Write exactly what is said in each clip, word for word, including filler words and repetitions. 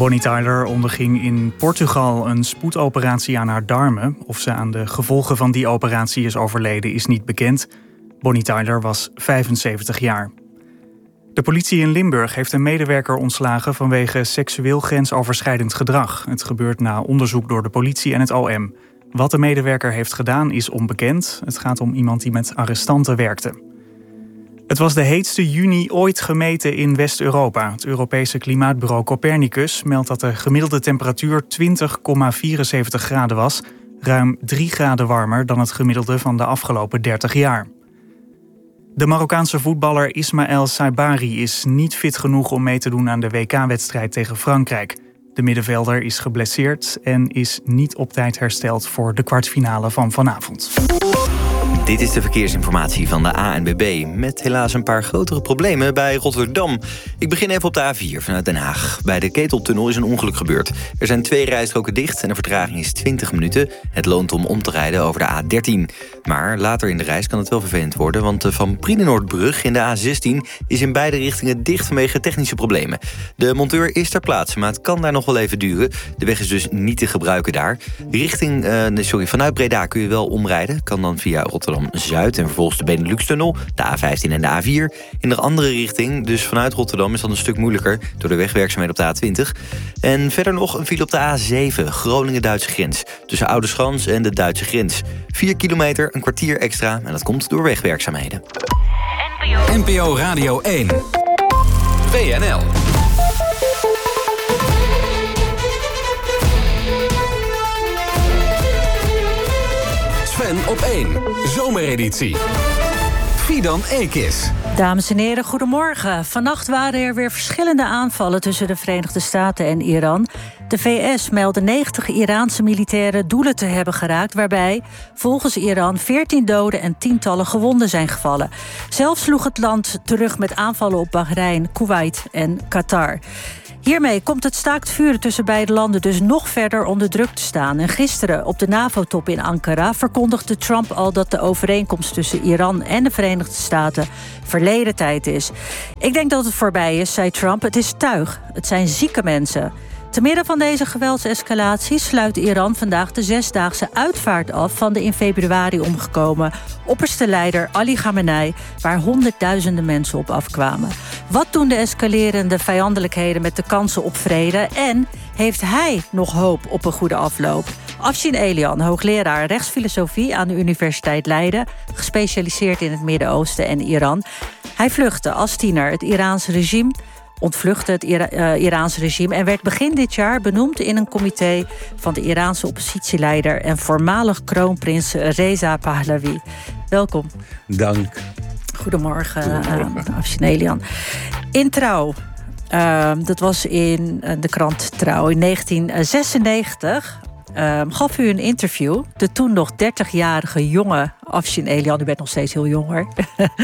Bonnie Tyler onderging in Portugal een spoedoperatie aan haar darmen. Of ze aan de gevolgen van die operatie is overleden is niet bekend. Bonnie Tyler was vijfenzeventig jaar. De politie in Limburg heeft een medewerker ontslagen vanwege seksueel grensoverschrijdend gedrag. Het gebeurt na onderzoek door de politie en het O M. Wat de medewerker heeft gedaan is onbekend. Het gaat om iemand die met arrestanten werkte. Het was de heetste juni ooit gemeten in West-Europa. Het Europese klimaatbureau Copernicus meldt dat de gemiddelde temperatuur twintig komma vierenzeventig graden was. Ruim drie graden warmer dan het gemiddelde van de afgelopen dertig jaar. De Marokkaanse voetballer Ismaël Saibari is niet fit genoeg om mee te doen aan de W K-wedstrijd tegen Frankrijk. De middenvelder is geblesseerd en is niet op tijd hersteld voor de kwartfinale van vanavond. Dit is de verkeersinformatie van de A N B B. Met helaas een paar grotere problemen bij Rotterdam. Ik begin even op de A vier vanuit Den Haag. Bij de Keteltunnel is een ongeluk gebeurd. Er zijn twee rijstroken dicht en de vertraging is twintig minuten. Het loont om om te rijden over de A dertien. Maar later in de reis kan het wel vervelend worden, want de Van Brienenoordbrug in de A zestien is in beide richtingen dicht vanwege technische problemen. De monteur is ter plaatse, maar het kan daar nog wel even duren. De weg is dus niet te gebruiken daar. Richting, uh, sorry, vanuit Breda kun je wel omrijden. Kan dan via Rotterdam-Zuid en vervolgens de Benelux-tunnel, de A vijftien en de A vier. In de andere richting, dus vanuit Rotterdam, is dat een stuk moeilijker door de wegwerkzaamheden op de A twintig. En verder nog een file op de A zeven, Groningen-Duitse grens. Tussen Oudeschans en de Duitse grens. Vier kilometer, een kwartier extra en dat komt door wegwerkzaamheden. N P O Radio één. W N L. Sven op één. Zomereditie. Fidan Ekis. Dames en heren, goedemorgen. Vannacht waren er weer verschillende aanvallen tussen de Verenigde Staten en Iran. De V S meldde negentig Iraanse militairen doelen te hebben geraakt, waarbij volgens Iran veertien doden en tientallen gewonden zijn gevallen. Zelf sloeg het land terug met aanvallen op Bahrein, Kuwait en Qatar. Hiermee komt het staakt vuren tussen beide landen dus nog verder onder druk te staan. En gisteren op de NAVO-top in Ankara verkondigde Trump al dat de overeenkomst tussen Iran en de Verenigde Staten verleden tijd is. Ik denk dat het voorbij is, zei Trump. Het is tuig. Het zijn zieke mensen. Te midden van deze geweldsescalatie sluit Iran vandaag de zesdaagse uitvaart af van de in februari omgekomen opperste leider Ali Khamenei, waar honderdduizenden mensen op afkwamen. Wat doen de escalerende vijandelijkheden met de kansen op vrede? En heeft hij nog hoop op een goede afloop? Afshin Elian, hoogleraar rechtsfilosofie aan de Universiteit Leiden, gespecialiseerd in het Midden-Oosten en Iran. Hij vluchtte als tiener het Iraanse regime, ontvluchtte het Ira- uh, Iraanse regime en werd begin dit jaar benoemd in een comité van de Iraanse oppositieleider en voormalig kroonprins Reza Pahlavi. Welkom. Dank. Goedemorgen, Goedemorgen. Uh, Afshin Elian. In Trouw, uh, dat was in uh, de krant Trouw in negentien zesennegentig... Uh, gaf u een interview. De toen nog dertigjarige jonge Afshin Elian, u bent nog steeds heel jong hoor.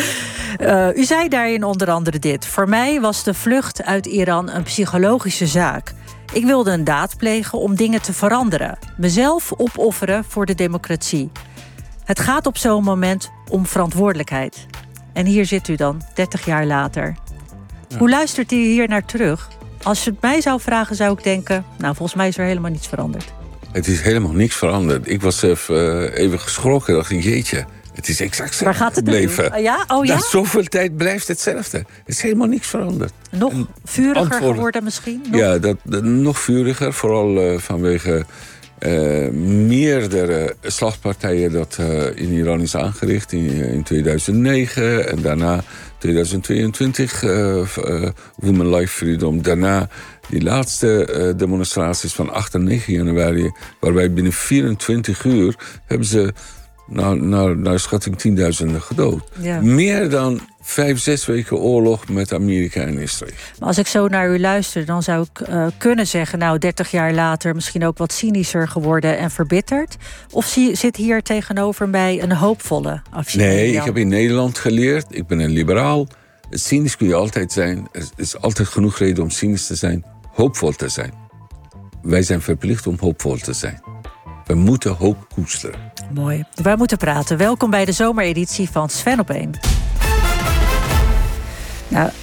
uh, u zei daarin onder andere dit: voor mij was de vlucht uit Iran een psychologische zaak. Ik wilde een daad plegen om dingen te veranderen. Mezelf opofferen voor de democratie. Het gaat op zo'n moment om verantwoordelijkheid. En hier zit u dan, dertig jaar later. Ja. Hoe luistert u hier naar terug? Als je het mij zou vragen, zou ik denken, nou, volgens mij is er helemaal niets veranderd. Het is helemaal niks veranderd. Ik was even, uh, even geschrokken. Dacht ik, jeetje, het is exact zo. Waar gaat het gebleven? Uh, ja? Oh, ja? Na zoveel tijd blijft hetzelfde. Het is helemaal niks veranderd. Nog en vuriger antwoorden, geworden misschien? Nog? Ja, dat, dat, nog vuriger. Vooral uh, vanwege uh, meerdere slagpartijen dat uh, in Iran is aangericht. In, in tweeduizend negen en daarna tweeduizend tweeëntwintig. Uh, uh, Women Life Freedom. Daarna die laatste uh, demonstraties van acht en negen januari, waarbij binnen vierentwintig uur hebben ze nou, naar, naar schatting tienduizenden gedood. Ja. Meer dan vijf, zes weken oorlog met Amerika en Israël. Maar als ik zo naar u luister, dan zou ik uh, kunnen zeggen, nou, dertig jaar later misschien ook wat cynischer geworden en verbitterd. Of zie, zit hier tegenover mij een hoopvolle Afshin Elian? Nee, ik heb in Nederland geleerd. Ik ben een liberaal. Cynisch kun je altijd zijn. Er is altijd genoeg reden om cynisch te zijn. Hoopvol te zijn. Wij zijn verplicht om hoopvol te zijn. We moeten hoop koesteren. Mooi. Wij moeten praten. Welkom bij de zomereditie van Sven op één. Nou,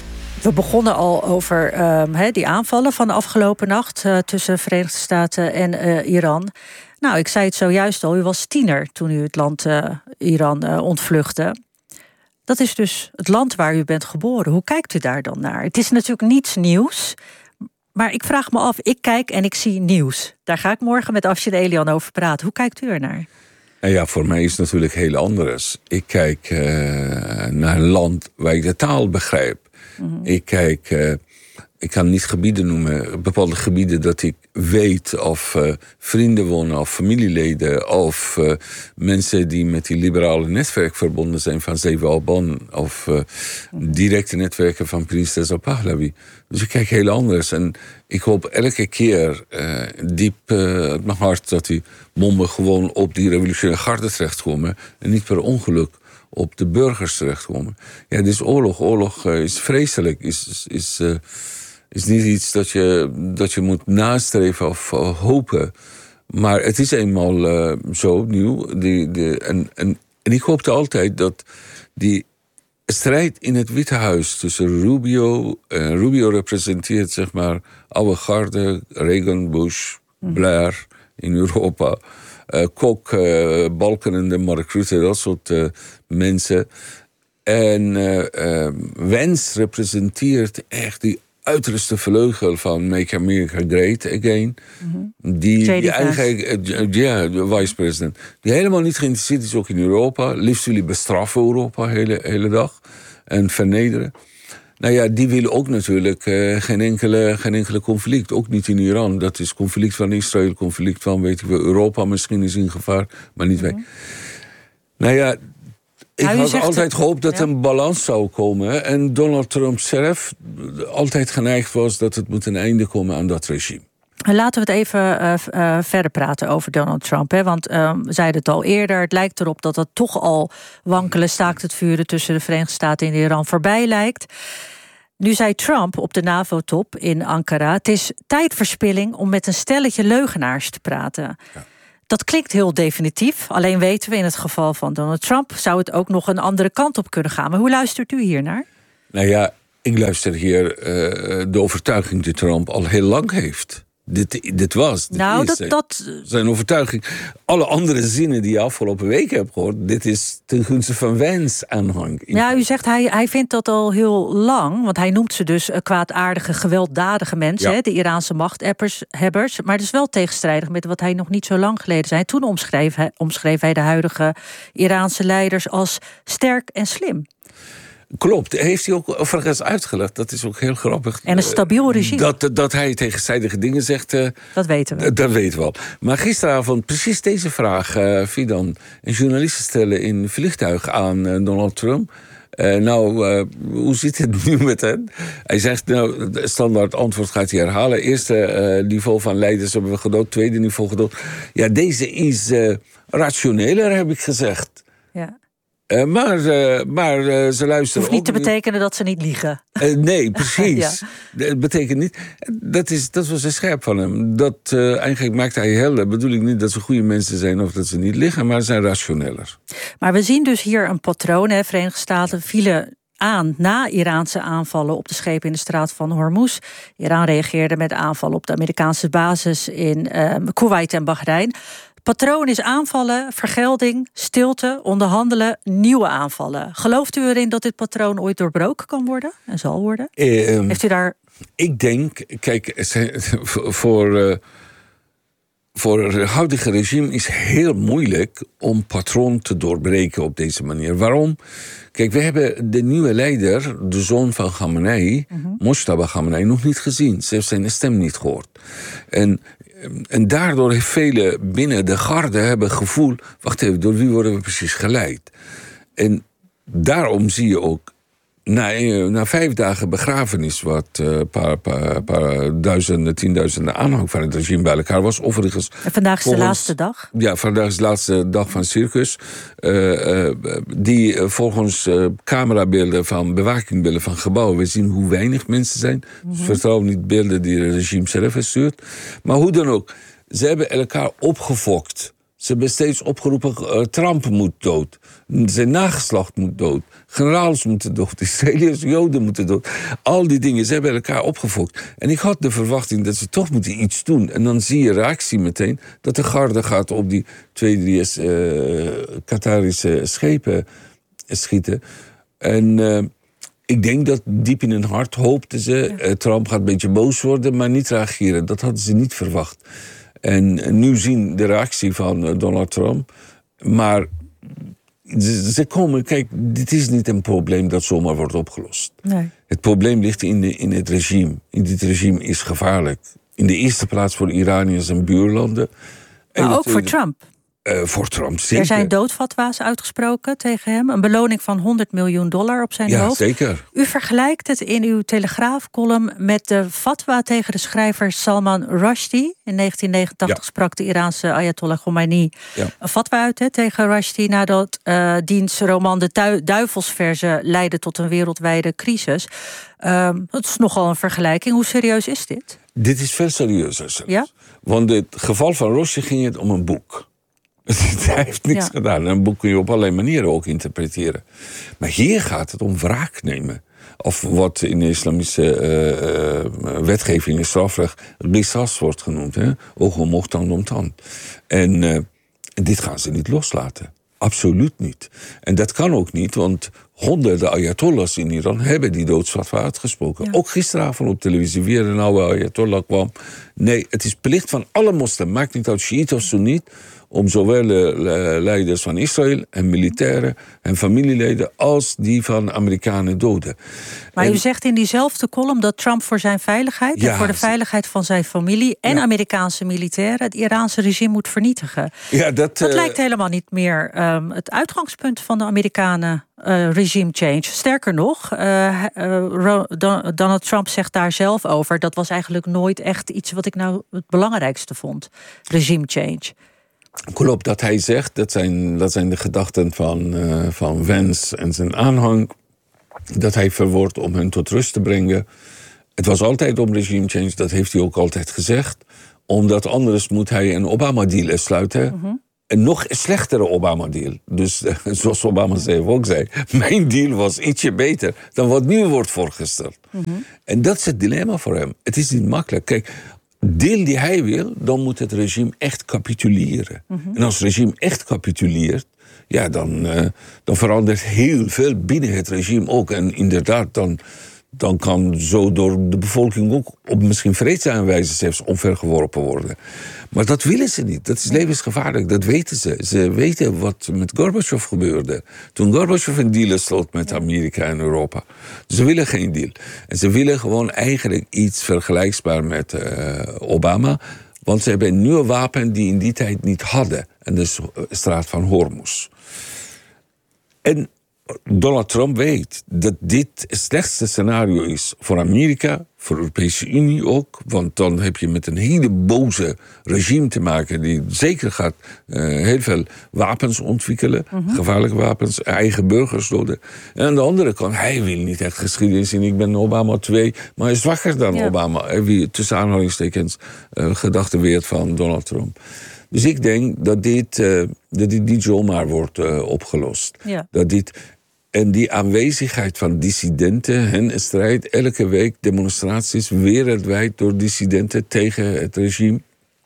We begonnen al over um, he, die aanvallen van de afgelopen nacht uh, tussen de Verenigde Staten en uh, Iran. Nou, ik zei het zojuist al, u was tiener toen u het land uh, Iran uh, ontvluchtte. Dat is dus het land waar u bent geboren. Hoe kijkt u daar dan naar? Het is natuurlijk niets nieuws. Maar ik vraag me af, ik kijk en ik zie nieuws. Daar ga ik morgen met Afshin Elian over praten. Hoe kijkt u ernaar? Ja, voor mij is het natuurlijk heel anders. Ik kijk uh, naar een land waar ik de taal begrijp. Mm-hmm. Ik kijk, uh, ik kan niet gebieden noemen, bepaalde gebieden dat ik weet of uh, vrienden wonen of familieleden of uh, mensen die met die liberale netwerk verbonden zijn van Zeven Alban of uh, directe netwerken van Prins Reza Pahlavi. Dus ik kijk heel anders en ik hoop elke keer uh, diep uh, uit mijn hart dat die bommen gewoon op die revolutionaire garde terechtkomen en niet per ongeluk op de burgers terechtkomen. Ja, dit is oorlog. Oorlog uh, is vreselijk. Is, is, is, uh, is niet iets dat je, dat je moet nastreven of uh, hopen. Maar het is eenmaal uh, zo nieuw. Die, die, en, en, en ik hoopte altijd dat die strijd in het Witte Huis tussen Rubio... Uh, Rubio representeert, zeg maar, oude garde, Reagan, Bush, Blair in Europa... Uh, Kok, uh, Balkenende, Mark Rutte, dat soort uh, mensen. En uh, uh, Wens representeert echt die uiterste vleugel van Make America Great Again. Mm-hmm. Die, die eigenlijk, uh, ja, de vice-president. Die helemaal niet geïnteresseerd is ook in Europa. Liefst jullie bestraffen Europa de hele, hele dag. En vernederen. Nou ja, die willen ook natuurlijk uh, geen, enkele, geen enkele conflict. Ook niet in Iran. Dat is conflict van Israël, conflict van, weet ik wel, Europa misschien is in gevaar, maar niet mm-hmm. wij. Nou ja, ik nou, had altijd het, gehoopt dat ja. een balans zou komen. En Donald Trump zelf altijd geneigd was dat het moet een einde komen aan dat regime. Laten we het even uh, uh, verder praten over Donald Trump. Hè? Want uh, we zeiden het al eerder, het lijkt erop dat het toch al wankelen staakt het vuren tussen de Verenigde Staten en Iran voorbij lijkt. Nu zei Trump op de NAVO-top in Ankara, het is tijdverspilling om met een stelletje leugenaars te praten. Ja. Dat klinkt heel definitief. Alleen weten we in het geval van Donald Trump zou het ook nog een andere kant op kunnen gaan. Maar hoe luistert u hier naar? Nou ja, ik luister hier uh, de overtuiging die Trump al heel lang heeft. Dit, dit was, dit nou, is dat, zijn, dat... zijn overtuiging. Alle andere zinnen die je afgelopen weken hebt gehoord, dit is ten gunste van Wens aanhang. Ja, u zegt hij, hij vindt dat al heel lang, want hij noemt ze dus kwaadaardige, gewelddadige mensen, ja. hè, de Iraanse machthebbers. Maar het is wel tegenstrijdig met wat hij nog niet zo lang geleden zei. Toen omschreef hij, omschreef hij de huidige Iraanse leiders als sterk en slim. Klopt, heeft hij ook overigens uitgelegd. Dat is ook heel grappig. En een stabiel regime. Dat, dat hij tegenstrijdige dingen zegt. Uh, dat weten we. Dat weten we al. Maar gisteravond precies deze vraag, uh, Fidan. En journalisten stellen in een vliegtuig aan uh, Donald Trump. Uh, nou, uh, hoe zit het nu met hen? Hij zegt, nou, het standaard antwoord gaat hij herhalen. Eerste uh, niveau van leiders hebben we gedood. Tweede niveau gedood. Ja, deze is uh, rationeler, heb ik gezegd. Ja. Uh, maar uh, maar uh, ze luisteren. Hoeft niet ook te betekenen dat ze niet liegen. Uh, nee, precies. ja. Dat betekent niet. Dat, is, dat was een scherp van hem. Dat uh, eigenlijk maakt hij helder. Bedoel ik niet dat ze goede mensen zijn of dat ze niet liegen, maar ze zijn rationeler. Maar we zien dus hier een patroon. Hè. Verenigde Staten vielen aan na Iraanse aanvallen op de schepen in de straat van Hormuz. Iran reageerde met aanvallen op de Amerikaanse basis in uh, Kuwait en Bahrein. Patroon is aanvallen, vergelding, stilte, onderhandelen, nieuwe aanvallen. Gelooft u erin dat dit patroon ooit doorbroken kan worden en zal worden? Eh, um, Heeft u daar... Ik denk, kijk, voor, uh, voor het huidige regime is heel moeilijk om patroon te doorbreken op deze manier. Waarom? Kijk, we hebben de nieuwe leider, de zoon van Khamenei, mm-hmm. Mojtaba Khamenei, nog niet gezien. Ze heeft zijn stem niet gehoord. En En daardoor heeft velen binnen de garde hebben het gevoel, wacht even, door wie worden we precies geleid? En daarom zie je ook, na, na vijf dagen begrafenis, wat een uh, paar, paar, paar duizenden, tienduizenden aanhang van het regime bij elkaar was. Overigens, en vandaag is volgens, de laatste dag? Ja, vandaag is de laatste dag van circus. Uh, uh, die uh, volgens uh, camerabeelden van bewakingbeelden van gebouwen, we zien hoe weinig mensen zijn. Mm-hmm. Dus vertrouw niet beelden die het regime zelf heeft stuurt. Maar hoe dan ook, ze hebben elkaar opgefokt. Ze hebben steeds opgeroepen, uh, Trump moet dood. Zijn nageslacht moet dood. Generaals moeten dood. Israëliërs, Joden moeten dood. Al die dingen, ze hebben elkaar opgefokt. En ik had de verwachting dat ze toch moeten iets doen. En dan zie je reactie meteen dat de garde gaat op die twee, drie uh, Qatarische schepen schieten. En uh, ik denk dat diep in hun hart hoopten ze... Ja. Uh, Trump gaat een beetje boos worden, maar niet reageren. Dat hadden ze niet verwacht. En nu zien de reactie van Donald Trump. Maar ze, ze komen... Kijk, dit is niet een probleem dat zomaar wordt opgelost. Nee. Het probleem ligt in, de, in het regime. In dit regime is gevaarlijk. In de eerste plaats voor Iraniërs en buurlanden. Maar en ook tweede, voor Trump. Uh, voor Trump, zeker. Er zijn doodfatwa's uitgesproken tegen hem. Een beloning van honderd miljoen dollar op zijn ja, hoofd. Ja, zeker. U vergelijkt het in uw Telegraaf-column met de fatwa tegen de schrijver Salman Rushdie. In negentien negenentachtig ja. sprak de Iraanse Ayatollah Khomeini ja. een fatwa uit he, tegen Rushdie... nadat uh, diens roman De Duivelsverzen leidde tot een wereldwijde crisis. Uh, dat is nogal een vergelijking. Hoe serieus is dit? Dit is veel serieuzer. Ja? Want het geval van Rushdie ging het om een boek. Hij heeft niks ja. gedaan. Een boek kun je op allerlei manieren ook interpreteren. Maar hier gaat het om wraak nemen. Of wat in de islamische uh, uh, wetgeving in strafrecht qisas wordt genoemd. Hè? Oog om oog, tand om tand. En uh, dit gaan ze niet loslaten. Absoluut niet. En dat kan ook niet, want honderden ayatollahs in Iran hebben die doodsfatwa uitgesproken. Ja. Ook gisteravond op televisie weer een oude ayatollah kwam. Nee, het is plicht van alle moslims, maakt niet uit Shiït of Soeniet, om zowel de leiders van Israël en militairen en familieleden als die van Amerikanen doden. Maar en, u zegt in diezelfde column dat Trump voor zijn veiligheid ja, en voor de veiligheid van zijn familie en ja. Amerikaanse militairen het Iraanse regime moet vernietigen. Ja, dat dat uh, lijkt helemaal niet meer um, het uitgangspunt van de Amerikanen. Uh, regime change. Sterker nog, uh, uh, Donald Trump zegt daar zelf over, dat was eigenlijk nooit echt iets wat ik nou het belangrijkste vond. Regime change. Klopt, dat hij zegt, dat zijn, dat zijn de gedachten van, uh, van Vance en zijn aanhang, dat hij verwoordt om hen tot rust te brengen. Het was altijd om regime change, dat heeft hij ook altijd gezegd. Omdat anders moet hij een Obama-deal sluiten. Mm-hmm. Een nog slechtere Obama-deal. Dus uh, zoals Obama zelf ook zei, mijn deal was ietsje beter dan wat nu wordt voorgesteld. Mm-hmm. En dat is het dilemma voor hem. Het is niet makkelijk. Kijk, deal die hij wil, dan moet het regime echt capituleren. Mm-hmm. En als het regime echt capituleert, ja, dan, uh, dan verandert heel veel binnen het regime ook. En inderdaad, dan, dan kan zo door de bevolking ook op misschien vreedzame wijze zelfs omvergeworpen worden. Maar dat willen ze niet. Dat is levensgevaarlijk, dat weten ze. Ze weten wat met Gorbachev gebeurde. Toen Gorbachev een deal sloot met Amerika en Europa. Ze willen geen deal. En ze willen gewoon eigenlijk iets vergelijkbaar met uh, Obama. Want ze hebben een nieuwe wapen die in die tijd niet hadden. En dat is de straat van Hormuz. En Donald Trump weet dat dit het slechtste scenario is voor Amerika, voor de Europese Unie ook. Want dan heb je met een hele boze regime te maken die zeker gaat uh, heel veel wapens ontwikkelen. Mm-hmm. Gevaarlijke wapens, eigen burgers doden. En aan de andere kant, hij wil niet echt geschiedenis in. Ik ben Obama twee, maar hij is zwakker dan ja. Obama. Wie tussen aanhalingstekens uh, gedachten weert van Donald Trump. Dus ik denk dat dit, uh, dat dit niet zomaar wordt uh, opgelost. Ja. Dat dit, en die aanwezigheid van dissidenten, hen strijd elke week demonstraties wereldwijd door dissidenten tegen het regime.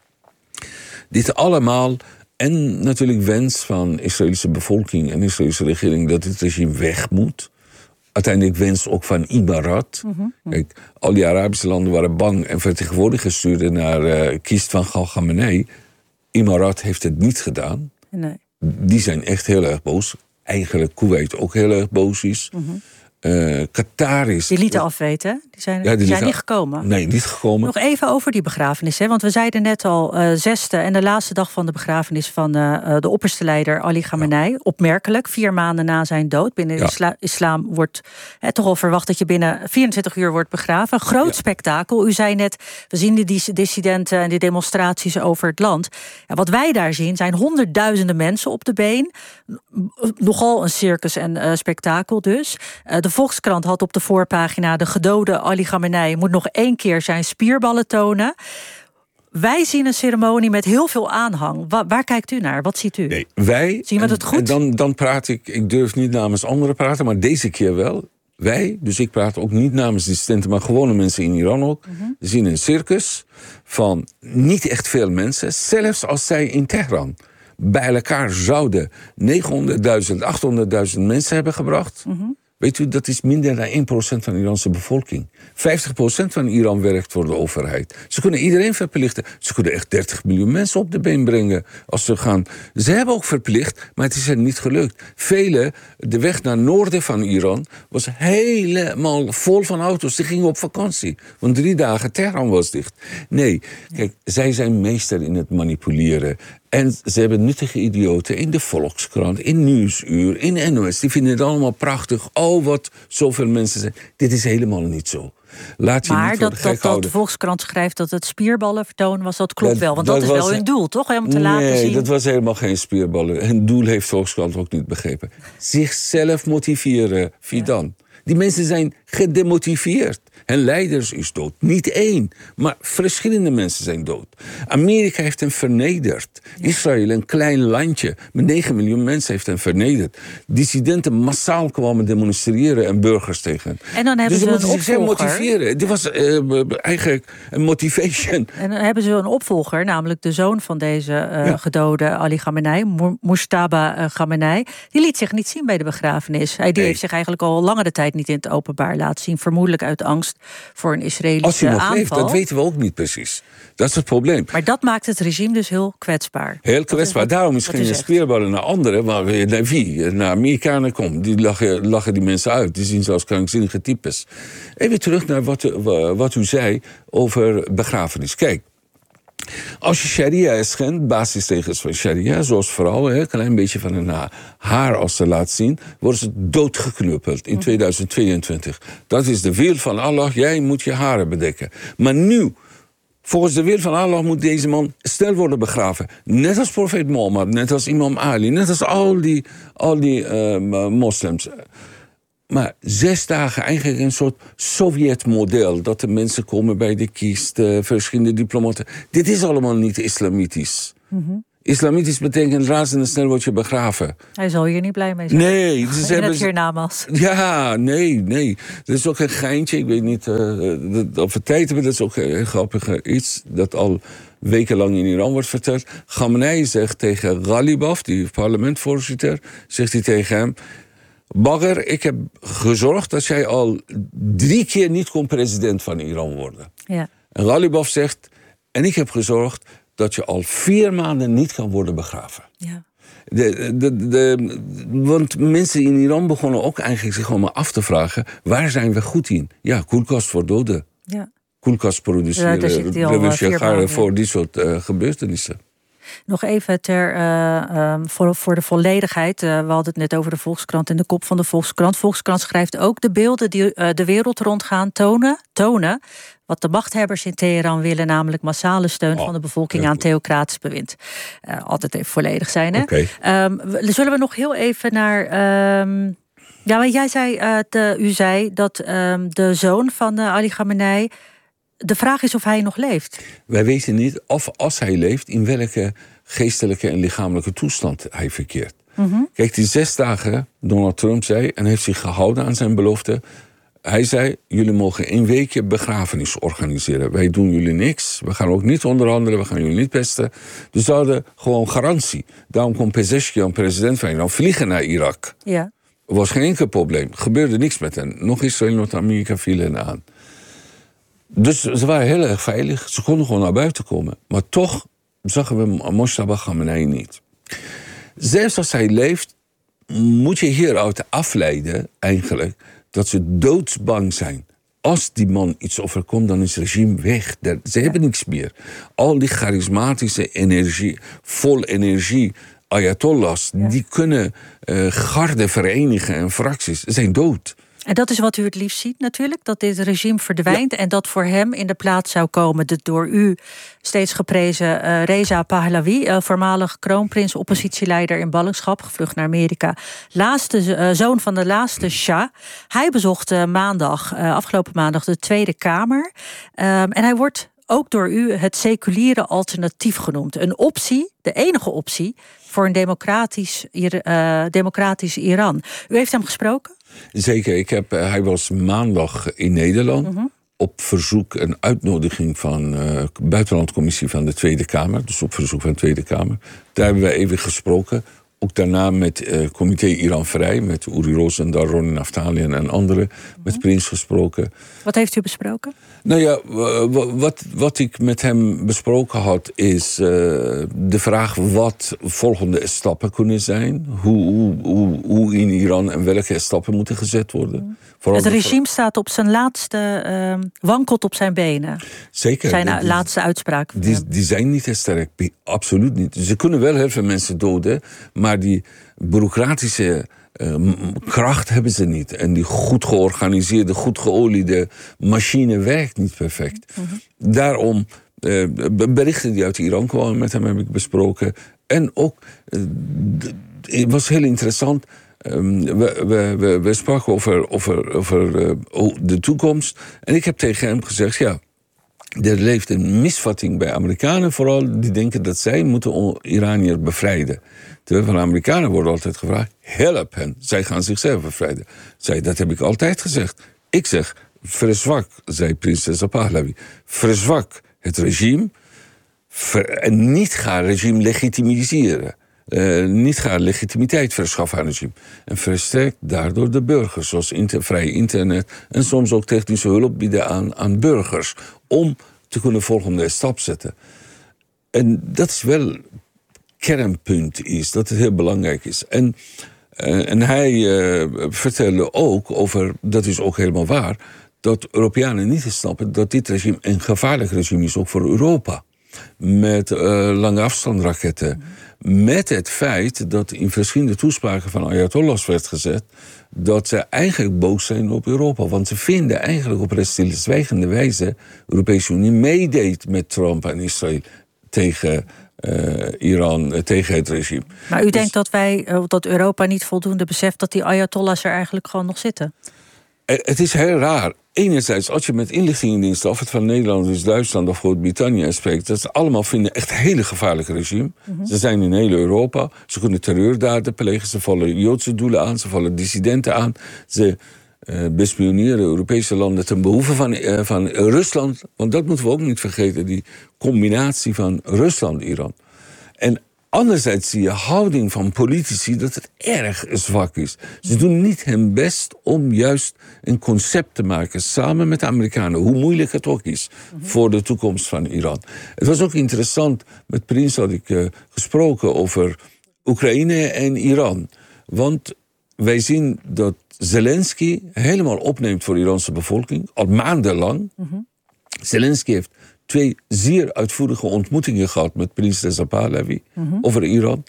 Dit allemaal, en natuurlijk wens van de Israëlische bevolking en de Israëlische regering dat het regime weg moet. Uiteindelijk wens ook van Imarat. Mm-hmm. Kijk, al die Arabische landen waren bang en vertegenwoordigers stuurden naar uh, kiest van Khamenei. Imarat heeft het niet gedaan. Nee. Die zijn echt heel erg boos. Eigenlijk Kuwait ook heel erg boos is. Mm-hmm. Uh, Qatar is... Die lieten afweten, die zijn, ja, die die zijn niet gekomen. Nee, niet gekomen. Nog even over die begrafenis, hè? Want we zeiden net al, uh, zesde en de laatste dag van de begrafenis van uh, de opperste leider Ali Khamenei. Ja. Opmerkelijk, vier maanden na zijn dood. Binnen de ja. isla- islam wordt hè, toch al verwacht dat je binnen vierentwintig uur wordt begraven. Groot ja. spektakel. U zei net, we zien de dissidenten en de demonstraties over het land. Ja, wat wij daar zien zijn honderdduizenden mensen op de been. Nogal een circus en uh, spektakel dus. Uh, de Volkskrant had op de voorpagina de gedode Ali Khamenei moet nog één keer zijn spierballen tonen. wij zien een ceremonie met heel veel aanhang. Waar, waar kijkt u naar? Wat ziet u? Nee, wij... Zien we het goed? En dan, dan praat ik... Ik durf niet namens anderen praten, maar deze keer wel. Wij, dus ik praat ook niet namens dissidenten, maar gewone mensen in Iran ook. Mm-hmm. zien een circus van niet echt veel mensen. Zelfs als zij in Teheran bij elkaar zouden negenhonderdduizend, achthonderdduizend mensen hebben gebracht. Mm-hmm. Weet u, dat is minder dan één procent van de Iraanse bevolking. vijftig procent van Iran werkt voor de overheid. Ze kunnen iedereen verplichten. Ze kunnen echt dertig miljoen mensen op de been brengen als ze gaan. Ze hebben ook verplicht, maar het is hen niet gelukt. Vele, de weg naar het noorden van Iran was helemaal vol van auto's. Die gingen op vakantie. Want drie dagen Teheran was dicht. Nee, kijk, zij zijn meester in het manipuleren. En ze hebben nuttige idioten in de Volkskrant, in Nieuwsuur, in N O S. Die vinden het allemaal prachtig. Oh, wat zoveel mensen zijn. Dit is helemaal niet zo. Laat je maar niet dat, dat, dat de Volkskrant schrijft dat het spierballenvertoon was, dat klopt dat, wel. Want dat, dat is wel hun doel, toch? Om te nee, laten zien... dat was helemaal geen spierballen. Hun doel heeft Volkskrant ook niet begrepen. Zichzelf motiveren, Fidan. Ja. Die mensen zijn gedemotiveerd. Hun leiders is dood. Niet één, maar verschillende mensen zijn dood. Amerika heeft hen vernederd. Ja. Israël, een klein landje met negen miljoen mensen, heeft hen vernederd. Dissidenten massaal kwamen demonstreren en burgers tegen. En dan hebben dus ze een zichzelf opvolger. motiveren. Dit was uh, eigenlijk een motivation. En dan hebben ze een opvolger, namelijk de zoon van deze uh, ja. gedode Ali Khamenei, Mujtaba uh, Khamenei. Die liet zich niet zien bij de begrafenis. Hij die nee. heeft zich eigenlijk al langere tijd niet in het openbaar laten zien. Vermoedelijk uit angst voor een Israëlische Als hij nog aanval. leeft, dat weten we ook niet precies. Dat is het probleem. Maar dat maakt het regime dus heel kwetsbaar. Heel kwetsbaar. Wat, Daarom is geen spierballen naar anderen, maar naar wie? Naar Amerikanen, kom. Die lachen, lachen die mensen uit. Die zien ze als krankzinnige types. Even terug naar wat, wat u zei over begrafenis. Kijk. Als je sharia schendt, basisregels van sharia, zoals vrouwen, een klein beetje van hun haar als ze laat zien, worden ze doodgeknuppeld in tweeduizend tweeëntwintig. Dat is de wil van Allah, jij moet je haren bedekken. Maar nu, volgens de wil van Allah moet deze man snel worden begraven. Net als profeet Mohammed, net als imam Ali, net als al die, al die uh, moslims. Maar zes dagen eigenlijk een soort Sovjet-model. Dat de mensen komen bij de kist, uh, verschillende diplomaten. Dit is allemaal niet islamitisch. Mm-hmm. Islamitisch betekent razendsnel word je begraven. Hij zal hier niet blij mee zijn. Nee. Ze in hebben... het hiernamaals. Ja, nee, nee. Dat is ook een geintje. Ik weet niet uh, of we tijd hebben. Dat is ook een grappig iets dat al wekenlang in Iran wordt verteld. Khamenei zegt tegen Ghalibaf, die parlementvoorzitter, zegt hij tegen hem: Bagger, ik heb gezorgd dat jij al drie keer niet kon president van Iran worden. Ja. En Ghalibaf zegt: en ik heb gezorgd dat je al vier maanden niet kan worden begraven. Ja. De, de, de, want mensen in Iran begonnen ook eigenlijk zich allemaal af te vragen: waar zijn we goed in? Ja, koelkast voor doden. Ja. Koelkast produceren, ja, voor die soort uh, gebeurtenissen. Nog even ter, uh, um, voor, voor de volledigheid. Uh, we hadden het net over de Volkskrant en de kop van de Volkskrant. Volkskrant schrijft ook: de beelden die uh, de wereld rondgaan tonen, tonen wat de machthebbers in Teheran willen, namelijk massale steun oh, van de bevolking aan theocratisch bewind. Uh, altijd even volledig zijn, hè? Okay. Um, zullen we nog heel even naar... Um, ja, maar jij zei, uh, te, u zei dat um, de zoon van uh, Ali Khamenei... De vraag is of hij nog leeft. Wij weten niet of, als hij leeft, in welke geestelijke en lichamelijke toestand hij verkeert. Mm-hmm. Kijk, die zes dagen, Donald Trump zei, en heeft zich gehouden aan zijn belofte. Hij zei: jullie mogen één weekje begrafenis organiseren. Wij doen jullie niks. We gaan ook niet onderhandelen. We gaan jullie niet pesten. Dus ze hadden gewoon garantie. Daarom kon Pezeshkian, president van Iran, vliegen naar Irak. Ja. Er was geen enkel probleem. Er gebeurde niks met hen. Nog Israël, nog Amerika vielen hen aan. Dus ze waren heel erg veilig. Ze konden gewoon naar buiten komen. Maar toch zagen we Mujtaba Khamenei niet. Zelfs als hij leeft, moet je hieruit afleiden eigenlijk dat ze doodsbang zijn. Als die man iets overkomt, dan is het regime weg. Ze hebben niks meer. Al die charismatische energie, vol energie, ayatollahs, ja. die kunnen uh, garden verenigen en fracties. Ze zijn dood. En dat is wat u het liefst ziet natuurlijk, dat dit regime verdwijnt... Ja. en dat voor hem in de plaats zou komen de door u steeds geprezen uh, Reza Pahlavi... Uh, voormalig kroonprins, oppositieleider in ballingschap, gevlucht naar Amerika. Laatste, uh, zoon van de laatste Shah. Hij bezocht uh, maandag, uh, afgelopen maandag de Tweede Kamer. Um, en hij wordt ook door u het seculiere alternatief genoemd. Een optie, de enige optie, voor een democratisch, uh, democratisch Iran. U heeft hem gesproken? Zeker, ik heb, uh, hij was maandag in Nederland. Mm-hmm. Op verzoek, een uitnodiging van de uh, buitenlandcommissie van de Tweede Kamer. Dus op verzoek van de Tweede Kamer. Daar hebben we even gesproken. Ook daarna met het uh, comité Iran Vrij, met Uri Rosendahl, Ronen Naftalian en anderen, mm-hmm. met Prins gesproken. Wat heeft u besproken? Nou ja, wat, wat ik met hem besproken had, is uh, de vraag wat volgende stappen kunnen zijn. Hoe, hoe, hoe, hoe in Iran en welke stappen moeten gezet worden. Mm. Het regime staat op zijn laatste, uh, wankelt op zijn benen. Zeker. Zijn die, laatste uitspraak. Die, die zijn niet sterk, absoluut niet. Ze kunnen wel heel veel mensen doden, maar die bureaucratische uh, kracht hebben ze niet. En die goed georganiseerde, goed geoliede machine werkt niet perfect. Mm-hmm. Daarom, uh, berichten die uit Iran kwamen, met hem heb ik besproken. En ook, uh, het was heel interessant. Um, we, we, we, we spraken over, over, over uh, de toekomst. En ik heb tegen hem gezegd, ja, er leeft een misvatting bij Amerikanen vooral. Die denken dat zij moeten Iraniërs bevrijden. Terwijl van de Amerikanen wordt altijd gevraagd, help hen. Zij gaan zichzelf bevrijden. Zij, dat heb ik altijd gezegd. Ik zeg, verzwak, zei prinses Pahlavi, verzwak het regime. Ver, en niet ga het regime legitimiseren. Uh, niet gaan legitimiteit verschaffen aan het regime. En versterkt daardoor de burgers, zoals inter, vrij internet en soms ook technische hulp bieden aan, aan burgers, om te kunnen volgende stap zetten. En dat is wel kernpunt is, dat het heel belangrijk is. En, uh, en hij uh, vertelde ook over, dat is ook helemaal waar, dat Europeanen niet snappen dat dit regime een gevaarlijk regime is, ook voor Europa. Met uh, lange afstandsraketten. Met het feit dat in verschillende toespraken van Ayatollahs werd gezet dat ze eigenlijk boos zijn op Europa. Want ze vinden eigenlijk op een stilzwijgende wijze de Europese Unie meedeed met Trump en Israël tegen uh, Iran, uh, tegen het regime. Maar u dus denkt dat wij, uh, dat Europa niet voldoende beseft dat die Ayatollahs er eigenlijk gewoon nog zitten? Het is heel raar. Enerzijds, als je met inlichtingendiensten, of het van Nederland, dus Duitsland of Groot-Brittannië spreekt, dat ze allemaal vinden echt een hele gevaarlijke regime. Mm-hmm. Ze zijn in heel Europa. Ze kunnen terreurdaden plegen. Ze vallen Joodse doelen aan. Ze vallen dissidenten aan. Ze uh, bespioneren Europese landen ten behoeve van, uh, van Rusland. Want dat moeten we ook niet vergeten. Die combinatie van Rusland-Iran. En anderzijds zie je houding van politici dat het erg zwak is. Ze doen niet hun best om juist een concept te maken samen met de Amerikanen, hoe moeilijk het ook is voor de toekomst van Iran. Het was ook interessant, met Prins had ik uh, gesproken over Oekraïne en Iran. Want wij zien dat Zelensky helemaal opneemt voor de Iraanse bevolking, al maandenlang. Mm-hmm. Zelensky heeft twee zeer uitvoerige ontmoetingen gehad met prinses Pahlavi mm-hmm. over Iran.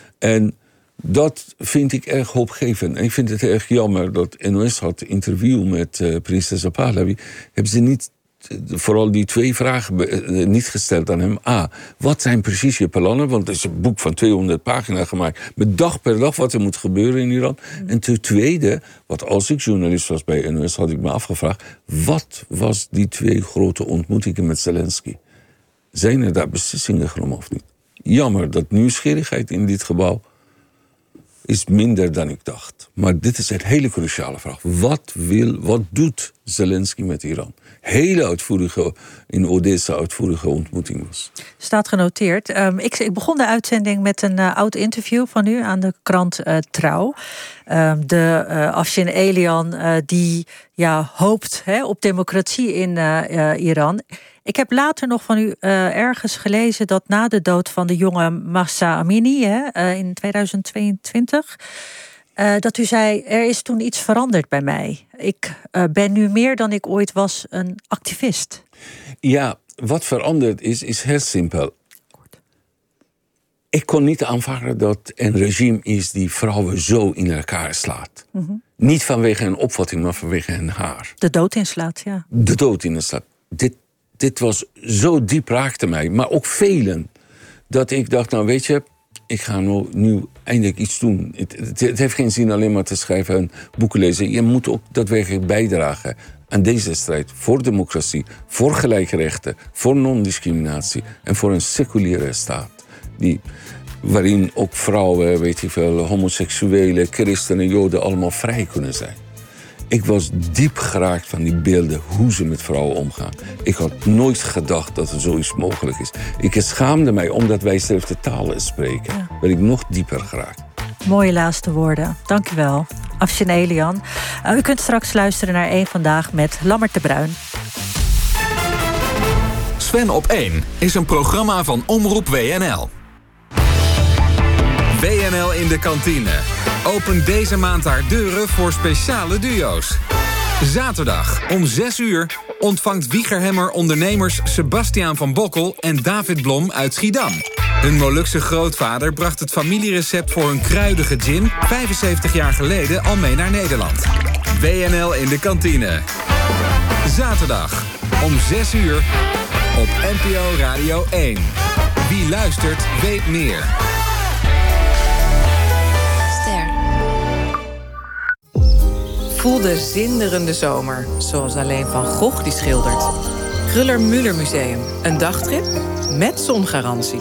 En dat vind ik erg hoopgevend. En ik vind het erg jammer dat N O S had een interview met uh, prinses Pahlavi. Hebben ze niet, vooral die twee vragen uh, niet gesteld aan hem. A, wat zijn precies je plannen? Want er is een boek van tweehonderd pagina's gemaakt met dag per dag wat er moet gebeuren in Iran. Mm-hmm. En ten tweede, wat als ik journalist was bij N O S, had ik me afgevraagd, wat was die twee grote ontmoetingen met Zelensky? Zijn er daar beslissingen genomen of niet? Jammer dat nieuwsgierigheid in dit gebouw is minder dan ik dacht. Maar dit is een hele cruciale vraag. Wat wil, wat doet Zelensky met Iran? Hele uitvoerige, in Odessa uitvoerige ontmoeting was. Staat genoteerd. Um, ik, ik begon de uitzending met een uh, oud interview van u aan de krant uh, Trouw. Um, de uh, Afshin Elian uh, die ja, hoopt hè, op democratie in uh, uh, Iran. Ik heb later nog van u uh, ergens gelezen dat na de dood van de jonge Mahsa Amini hè, uh, in tweeduizend tweeëntwintig... Uh, dat u zei, er is toen iets veranderd bij mij. Ik uh, ben nu meer dan ik ooit was een activist. Ja, wat veranderd is, is heel simpel. Ik kon niet aanvaarden dat een regime is die vrouwen zo in elkaar slaat. Mm-hmm. Niet vanwege een opvatting, maar vanwege hun haar. De dood inslaat, ja. De dood inslaat. Dit, dit was zo diep raakte mij, maar ook velen. Dat ik dacht, nou weet je, ik ga nu, nu eindelijk iets doen. Het, het, het heeft geen zin alleen maar te schrijven en boeken lezen. Je moet ook daadwerkelijk bijdragen En deze strijd voor democratie, voor gelijke rechten, voor non-discriminatie en voor een seculiere staat. Die, waarin ook vrouwen, weet ik veel, homoseksuelen, christenen, joden allemaal vrij kunnen zijn. Ik was diep geraakt van die beelden, hoe ze met vrouwen omgaan. Ik had nooit gedacht dat er zoiets mogelijk is. Ik schaamde mij omdat wij dezelfde talen spreken. Ja. Ben ik nog dieper geraakt. Mooie laatste woorden. Dank u wel. Afshin Elian. Uh, u kunt straks luisteren naar één Vandaag met Lammert de Bruin. Sven op één is een programma van Omroep W N L. W N L in de kantine opent deze maand haar deuren voor speciale duo's. Zaterdag om zes uur ontvangt Wiegerhemmer ondernemers Sebastiaan van Bokkel en David Blom uit Schiedam. Hun Molukse grootvader bracht het familierecept voor hun kruidige gin vijfenzeventig jaar geleden al mee naar Nederland. W N L in de kantine. Zaterdag om zes uur op N P O Radio één. Wie luistert weet meer. Voel de zinderende zomer, zoals alleen Van Gogh die schildert. Kruller-Müller Museum, een dagtrip met zongarantie.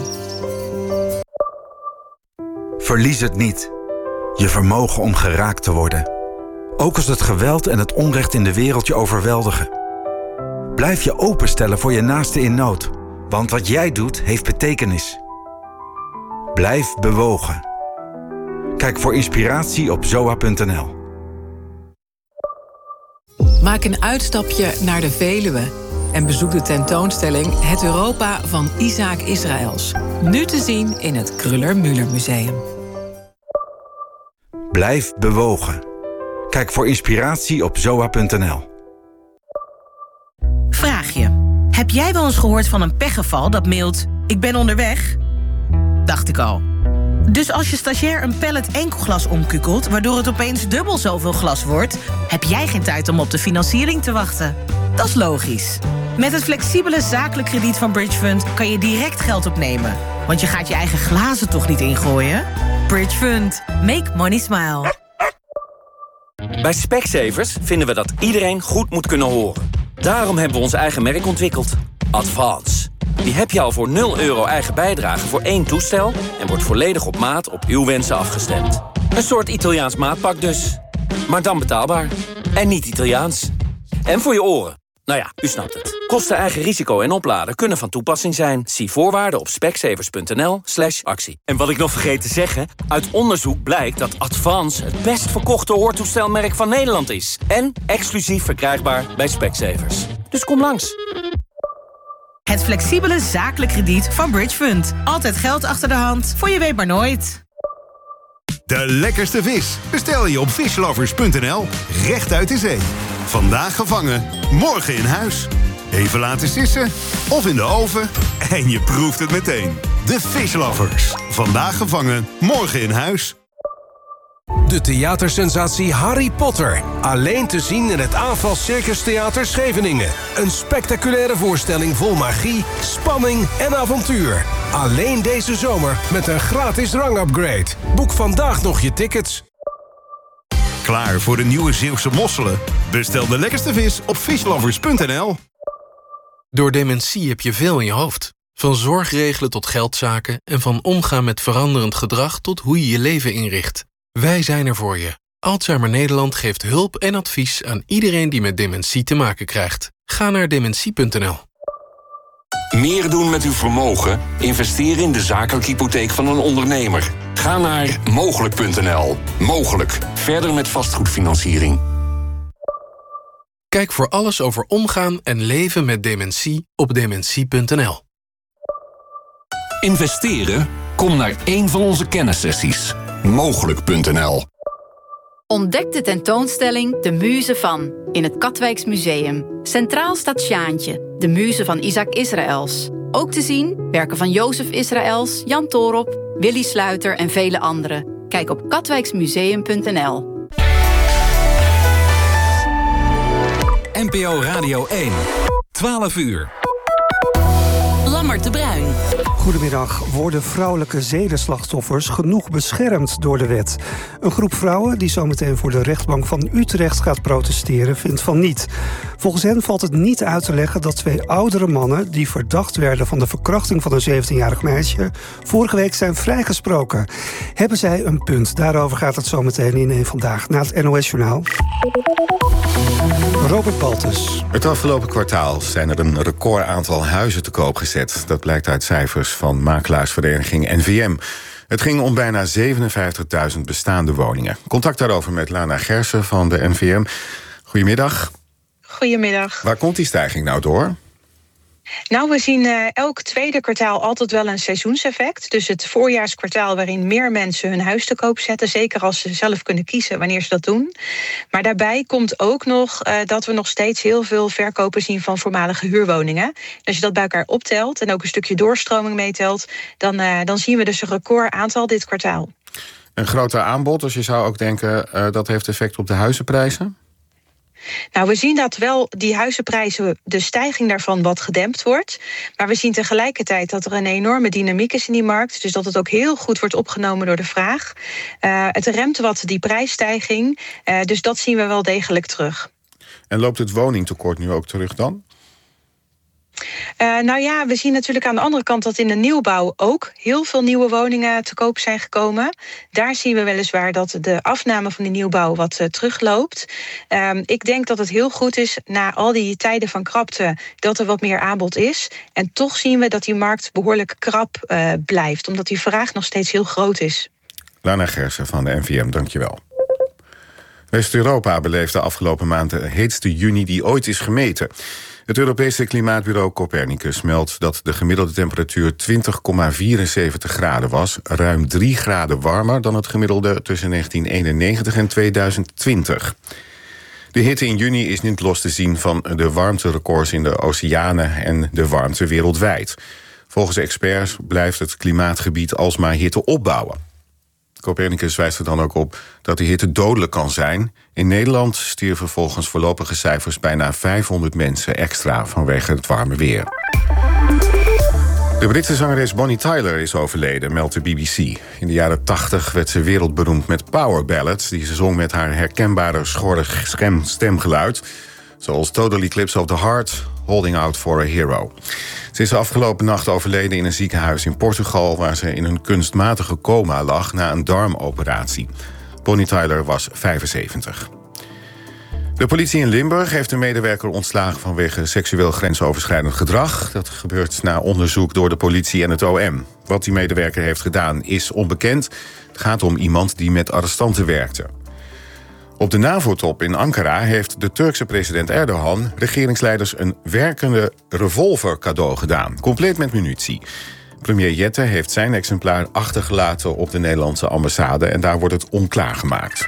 Verlies het niet. Je vermogen om geraakt te worden. Ook als het geweld en het onrecht in de wereld je overweldigen. Blijf je openstellen voor je naaste in nood. Want wat jij doet, heeft betekenis. Blijf bewogen. Kijk voor inspiratie op zoa punt n l. Maak een uitstapje naar de Veluwe en bezoek de tentoonstelling Het Europa van Isaac Israëls. Nu te zien in het Kruller-Müller Museum. Blijf bewogen. Kijk voor inspiratie op zoa punt n l. Vraag je. Heb jij wel eens gehoord van een pechgeval dat mailt... ik ben onderweg? Dacht ik al. Dus als je stagiair een pallet enkelglas omkukelt... waardoor het opeens dubbel zoveel glas wordt... heb jij geen tijd om op de financiering te wachten. Dat is logisch. Met het flexibele zakelijk krediet van Bridgefund... kan je direct geld opnemen. Want je gaat je eigen glazen toch niet ingooien? Bridgefund. Make money smile. Bij Specsavers vinden we dat iedereen goed moet kunnen horen. Daarom hebben we ons eigen merk ontwikkeld. Advance. Die heb je al voor nul euro eigen bijdrage voor één toestel... en wordt volledig op maat op uw wensen afgestemd. Een soort Italiaans maatpak dus. Maar dan betaalbaar. En niet Italiaans. En voor je oren. Nou ja, u snapt het. Kosten, eigen risico en opladen kunnen van toepassing zijn. Zie voorwaarden op specsavers punt n l slash actie. En wat ik nog vergeet te zeggen... uit onderzoek blijkt dat Advance het best verkochte hoortoestelmerk van Nederland is. En exclusief verkrijgbaar bij Specsavers. Dus kom langs. Het flexibele zakelijk krediet van Bridgefund. Altijd geld achter de hand, voor je weet maar nooit. De lekkerste vis bestel je op fishlovers punt n l. Recht uit de zee. Vandaag gevangen, morgen in huis. Even laten sissen of in de oven en je proeft het meteen. De Fishlovers. Vandaag gevangen, morgen in huis. De theatersensatie Harry Potter. Alleen te zien in het Aanval Circus Theater Scheveningen. Een spectaculaire voorstelling vol magie, spanning en avontuur. Alleen deze zomer met een gratis drangupgrade. Boek vandaag nog je tickets. Klaar voor de nieuwe Zeeuwse mosselen? Bestel de lekkerste vis op fishlovers punt n l. Door dementie heb je veel in je hoofd. Van zorgregelen tot geldzaken en van omgaan met veranderend gedrag tot hoe je je leven inricht. Wij zijn er voor je. Alzheimer Nederland geeft hulp en advies aan iedereen die met dementie te maken krijgt. Ga naar dementie punt n l. Meer doen met uw vermogen? Investeer in de zakelijke hypotheek van een ondernemer. Ga naar mogelijk punt n l. Mogelijk. Verder met vastgoedfinanciering. Kijk voor alles over omgaan en leven met dementie op dementie punt n l. Investeren? Kom naar één van onze kennissessies. mogelijk punt n l. Ontdek de tentoonstelling De Muze van in het Katwijks Museum. Centraal staat Sjaantje, de muze van Isaac Israëls. Ook te zien werken van Jozef Israëls, Jan Toorop, Willy Sluiter en vele anderen. Kijk op katwijksmuseum punt n l. N P O Radio één. twaalf uur. Lammert de Bruin. Goedemiddag. Worden vrouwelijke zedenslachtoffers genoeg beschermd door de wet? Een groep vrouwen die zometeen voor de rechtbank van Utrecht gaat protesteren vindt van niet. Volgens hen valt het niet uit te leggen dat twee oudere mannen die verdacht werden van de verkrachting van een zeventienjarig meisje vorige week zijn vrijgesproken. Hebben zij een punt? Daarover gaat het zometeen in één Vandaag na het N O S-journaal. Robert Baltus. Het afgelopen kwartaal zijn er een record aantal huizen te koop gezet. Dat blijkt uit cijfers van makelaarsvereniging N V M. Het ging om bijna zevenenvijftigduizend bestaande woningen. Contact daarover met Lana Gersen van de N V M. Goedemiddag. Goedemiddag. Waar komt die stijging nou door? Nou, we zien uh, elk tweede kwartaal altijd wel een seizoenseffect. Dus het voorjaarskwartaal waarin meer mensen hun huis te koop zetten. Zeker als ze zelf kunnen kiezen wanneer ze dat doen. Maar daarbij komt ook nog uh, dat we nog steeds heel veel verkopen zien van voormalige huurwoningen. En als je dat bij elkaar optelt en ook een stukje doorstroming meetelt, dan, uh, dan zien we dus een record aantal dit kwartaal. Een groter aanbod, dus je zou ook denken uh, dat heeft effect op de huizenprijzen? Nou, we zien dat wel die huizenprijzen, de stijging daarvan wat gedempt wordt. Maar we zien tegelijkertijd dat er een enorme dynamiek is in die markt. Dus dat het ook heel goed wordt opgenomen door de vraag. Uh, het remt wat die prijsstijging. Uh, dus dat zien we wel degelijk terug. En loopt het woningtekort nu ook terug dan? Uh, nou ja, we zien natuurlijk aan de andere kant dat in de nieuwbouw ook heel veel nieuwe woningen te koop zijn gekomen. Daar zien we weliswaar dat de afname van die nieuwbouw wat uh, terugloopt. Uh, ik denk dat het heel goed is na al die tijden van krapte dat er wat meer aanbod is. En toch zien we dat die markt behoorlijk krap uh, blijft, omdat die vraag nog steeds heel groot is. Lana Gersen van de N V M, dankjewel. West-Europa beleeft de afgelopen maand de heetste juni die ooit is gemeten. Het Europese klimaatbureau Copernicus meldt dat de gemiddelde temperatuur twintig komma vierenzeventig graden was, ruim drie graden warmer dan het gemiddelde tussen negentien eenennegentig en tweeduizend twintig. De hitte in juni is niet los te zien van de warmterecords in de oceanen en de warmte wereldwijd. Volgens experts blijft het klimaatgebied alsmaar hitte opbouwen. Copernicus wijst er dan ook op dat de hitte dodelijk kan zijn. In Nederland stierven volgens voorlopige cijfers bijna vijfhonderd mensen extra vanwege het warme weer. De Britse zangeres Bonnie Tyler is overleden, meldt de B B C. In de jaren tachtig werd ze wereldberoemd met power ballads die ze zong met haar herkenbare schorre stemgeluid, zoals Total Eclipse of the Heart, Holding Out for a Hero. Ze is de afgelopen nacht overleden in een ziekenhuis in Portugal, waar ze in een kunstmatige coma lag na een darmoperatie. Bonnie Tyler was vijfenzeventig. De politie in Limburg heeft een medewerker ontslagen vanwege seksueel grensoverschrijdend gedrag. Dat gebeurt na onderzoek door de politie en het O M. Wat die medewerker heeft gedaan is onbekend. Het gaat om iemand die met arrestanten werkte. Op de NAVO-top in Ankara heeft de Turkse president Erdogan regeringsleiders een werkende revolver cadeau gedaan, compleet met munitie. Premier Jette heeft zijn exemplaar achtergelaten op de Nederlandse ambassade en daar wordt het onklaargemaakt.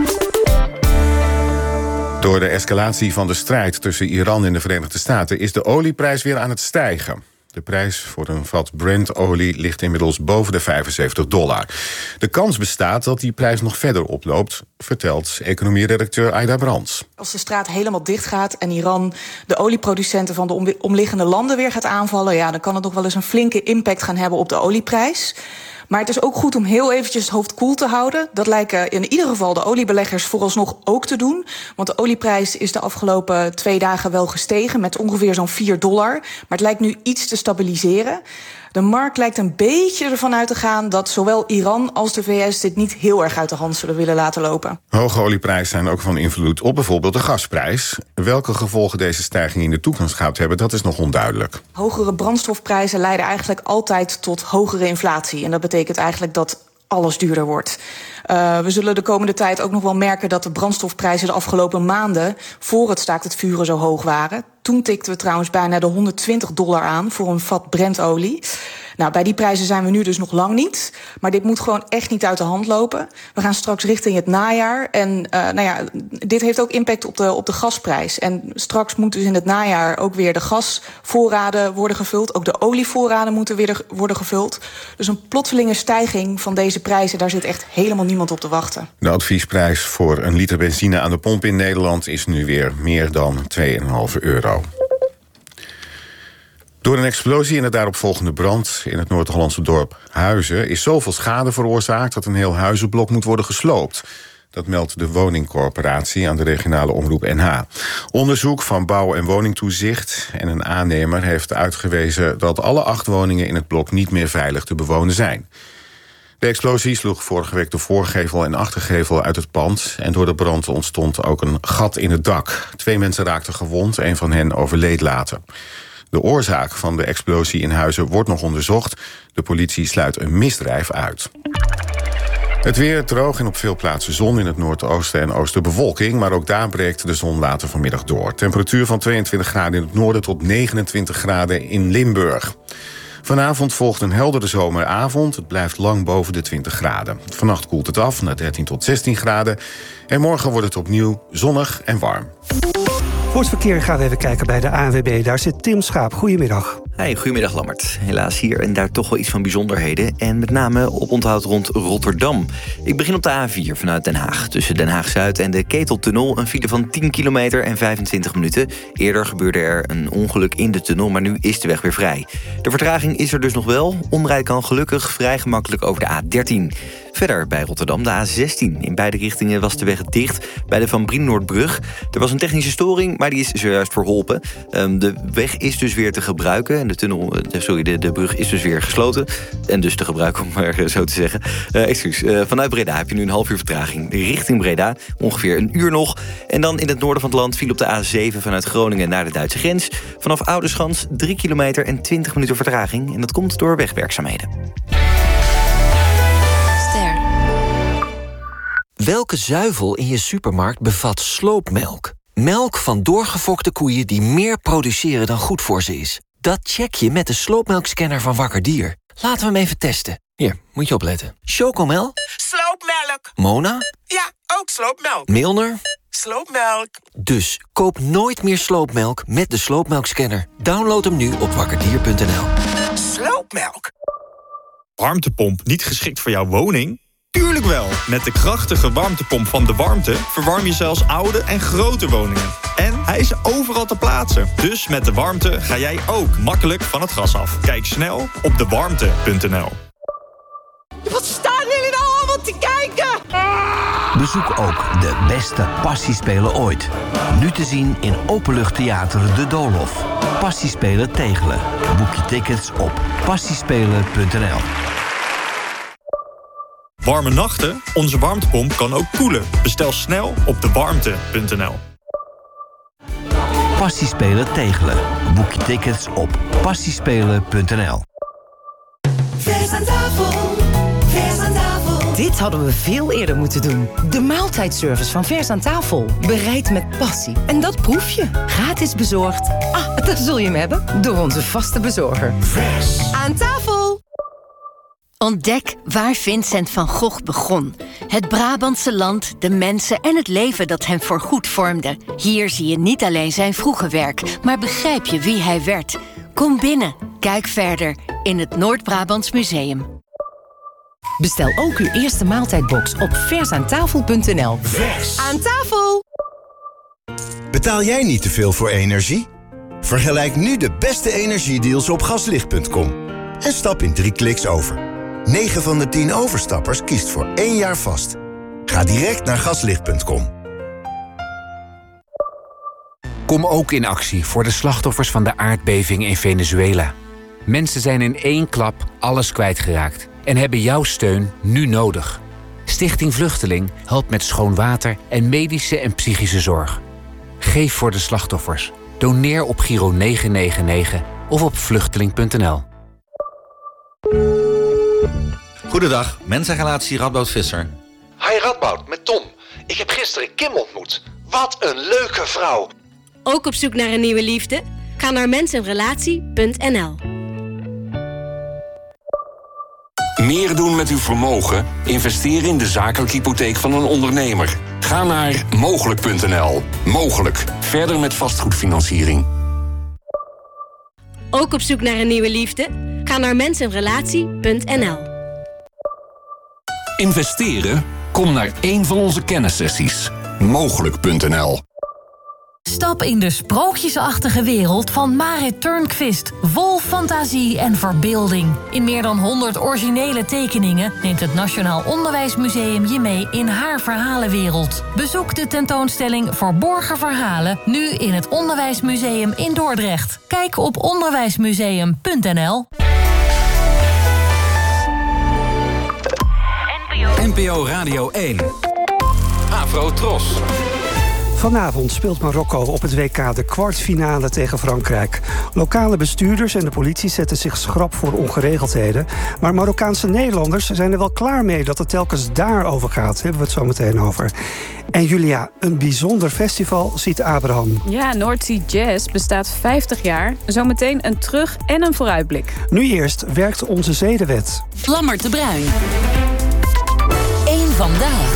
Door de escalatie van de strijd tussen Iran en de Verenigde Staten is de olieprijs weer aan het stijgen. De prijs voor een vat Brent-olie ligt inmiddels boven de vijfenzeventig dollar. De kans bestaat dat die prijs nog verder oploopt, vertelt economieredacteur Aida Brands. Als de straat helemaal dicht gaat en Iran de olieproducenten van de omliggende landen weer gaat aanvallen, ja, dan kan het nog wel eens een flinke impact gaan hebben op de olieprijs. Maar het is ook goed om heel eventjes het hoofd koel te houden. Dat lijken in ieder geval de oliebeleggers vooralsnog ook te doen. Want de olieprijs is de afgelopen twee dagen wel gestegen met ongeveer zo'n vier dollar. Maar het lijkt nu iets te stabiliseren. De markt lijkt een beetje ervan uit te gaan dat zowel Iran als de V S dit niet heel erg uit de hand zullen willen laten lopen. Hoge olieprijzen zijn ook van invloed op bijvoorbeeld de gasprijs. Welke gevolgen deze stijging in de toekomst gaat hebben, dat is nog onduidelijk. Hogere brandstofprijzen leiden eigenlijk altijd tot hogere inflatie. En dat betekent eigenlijk dat alles duurder wordt. Uh, we zullen de komende tijd ook nog wel merken dat de brandstofprijzen de afgelopen maanden voor het staakt het vuren zo hoog waren. Toen tikten we trouwens bijna de honderdtwintig dollar aan voor een vat Brentolie. Nou, bij die prijzen zijn we nu dus nog lang niet. Maar dit moet gewoon echt niet uit de hand lopen. We gaan straks richting het najaar. En uh, nou ja, dit heeft ook impact op de, op de gasprijs. En straks moet dus in het najaar ook weer de gasvoorraden worden gevuld. Ook de olievoorraden moeten weer worden gevuld. Dus een plotselinge stijging van deze prijzen, daar zit echt helemaal niemand op te wachten. De adviesprijs voor een liter benzine aan de pomp in Nederland is nu weer meer dan twee komma vijf euro. Door een explosie en de daaropvolgende brand in het Noord-Hollandse dorp Huizen is zoveel schade veroorzaakt dat een heel huizenblok moet worden gesloopt. Dat meldt de woningcorporatie aan de regionale omroep N H. Onderzoek van Bouw- en Woningtoezicht en een aannemer heeft uitgewezen dat alle acht woningen in het blok niet meer veilig te bewonen zijn. De explosie sloeg vorige week de voorgevel en achtergevel uit het pand en door de brand ontstond ook een gat in het dak. Twee mensen raakten gewond, een van hen overleed later. De oorzaak van de explosie in Huizen wordt nog onderzocht. De politie sluit een misdrijf uit. Het weer droog en op veel plaatsen zon, in het noordoosten en oosten bewolking, maar ook daar breekt de zon later vanmiddag door. Temperatuur van tweeëntwintig graden in het noorden tot negenentwintig graden in Limburg. Vanavond volgt een heldere zomeravond. Het blijft lang boven de twintig graden. Vannacht koelt het af naar dertien tot zestien graden. En morgen wordt het opnieuw zonnig en warm. Voor het verkeer gaan we even kijken bij de A N W B. Daar zit Tim Schaap. Goedemiddag. Hey, goedemiddag Lammert. Helaas hier en daar toch wel iets van bijzonderheden. En met name op onthoud rond Rotterdam. Ik begin op de A vier vanuit Den Haag. Tussen Den Haag-Zuid en de Keteltunnel een file van tien kilometer en vijfentwintig minuten. Eerder gebeurde er een ongeluk in de tunnel, maar nu is de weg weer vrij. De vertraging is er dus nog wel. Omrijden kan gelukkig vrij gemakkelijk over de A dertien. Verder bij Rotterdam de A zestien. In beide richtingen was de weg dicht bij de Van Brienoordbrug. Er was een technische storing, maar die is zojuist verholpen. Um, de weg is dus weer te gebruiken. En de tunnel, sorry, de, de brug is dus weer gesloten. En dus te gebruiken, om maar zo te zeggen. Uh, excuus. Uh, vanuit Breda heb je nu een half uur vertraging. Richting Breda, ongeveer een uur nog. En dan in het noorden van het land viel op de A zeven vanuit Groningen naar de Duitse grens. Vanaf Oudeschans drie kilometer en twintig minuten vertraging. En dat komt door wegwerkzaamheden. Welke zuivel in je supermarkt bevat sloopmelk? Melk van doorgefokte koeien die meer produceren dan goed voor ze is. Dat check je met de sloopmelkscanner van Wakker Dier. Laten we hem even testen. Hier, moet je opletten. Chocomel? Sloopmelk. Mona? Ja, ook sloopmelk. Milner? Sloopmelk. Dus koop nooit meer sloopmelk met de sloopmelkscanner. Download hem nu op wakkerdier punt n l. Sloopmelk. Warmtepomp niet geschikt voor jouw woning? Tuurlijk wel! Met de krachtige warmtepomp van De Warmte verwarm je zelfs oude en grote woningen. En hij is overal te plaatsen. Dus met De Warmte ga jij ook makkelijk van het gas af. Kijk snel op de warmte punt n l. Wat staan jullie nou allemaal te kijken? Bezoek ook de beste passiespelen ooit. Nu te zien in Openluchttheater De Doolhof. Passiespelen Tegelen. Boek je tickets op passiespelen punt n l. Warme nachten? Onze warmtepomp kan ook koelen. Bestel snel op de warmte punt n l. Passiespelen Tegelen. Boek je tickets op passiespelen punt n l. Vers aan tafel, vers aan tafel. Dit hadden we veel eerder moeten doen. De maaltijdservice van Vers aan tafel. Bereid met passie. En dat proef je. Gratis bezorgd. Ah, daar zul je hem hebben. Door onze vaste bezorger. Vers aan tafel. Ontdek waar Vincent van Gogh begon. Het Brabantse land, de mensen en het leven dat hem voorgoed vormde. Hier zie je niet alleen zijn vroege werk, maar begrijp je wie hij werd. Kom binnen, kijk verder in het Noord-Brabants Museum. Bestel ook uw eerste maaltijdbox op versaantafel punt n l. Vers aan tafel. Betaal jij niet te veel voor energie? Vergelijk nu de beste energiedeals op gaslicht punt com. En stap in drie kliks over. negen van de tien overstappers kiest voor één jaar vast. Ga direct naar gaslicht punt com. Kom ook in actie voor de slachtoffers van de aardbeving in Venezuela. Mensen zijn in één klap alles kwijtgeraakt en hebben jouw steun nu nodig. Stichting Vluchteling helpt met schoon water en medische en psychische zorg. Geef voor de slachtoffers. Doneer op Giro negen negen negen of op vluchteling punt n l. Goedendag, mensenrelatie Radboud Visser. Hi Radboud, met Tom. Ik heb gisteren Kim ontmoet. Wat een leuke vrouw. Ook op zoek naar een nieuwe liefde? Ga naar mensenrelatie punt n l. Meer doen met uw vermogen? Investeer in de zakelijke hypotheek van een ondernemer. Ga naar mogelijk punt n l. Mogelijk. Verder met vastgoedfinanciering. Ook op zoek naar een nieuwe liefde? Ga naar mensenrelatie punt n l. Investeren? Kom naar één van onze kennissessies. mogelijk punt n l. Stap in de sprookjesachtige wereld van Marit Turnquist. Vol fantasie en verbeelding. In meer dan honderd originele tekeningen neemt het Nationaal Onderwijsmuseum je mee in haar verhalenwereld. Bezoek de tentoonstelling Verborgen Verhalen nu in het Onderwijsmuseum in Dordrecht. Kijk op onderwijsmuseum punt n l. N P O Radio één. Afro Tros. Vanavond speelt Marokko op het W K de kwartfinale tegen Frankrijk. Lokale bestuurders en de politie zetten zich schrap voor ongeregeldheden. Maar Marokkaanse Nederlanders zijn er wel klaar mee dat het telkens daarover gaat. Daar hebben we het zo meteen over. En Julia, een bijzonder festival ziet Abraham. Ja, Noordzee Jazz bestaat vijftig jaar. Zometeen een terug- en een vooruitblik. Nu eerst werkt onze zedenwet. Lammert de Bruin. Eén vandaag.